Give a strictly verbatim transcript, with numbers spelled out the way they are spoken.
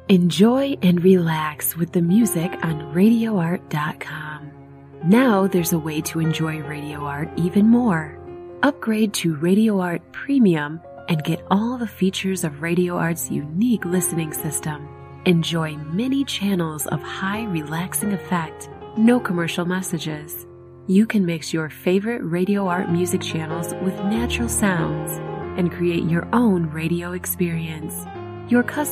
Enjoy and relax with the music on radio art dot com. Now there's a way to enjoy Radio Art even more. Upgrade to Radio Art Premium and get all the features of Radio Art's unique listening system. Enjoy many channels of high relaxing effect, no commercial messages. You can mix your favorite Radio Art music channels with natural sounds and create your own radio experience. Your custom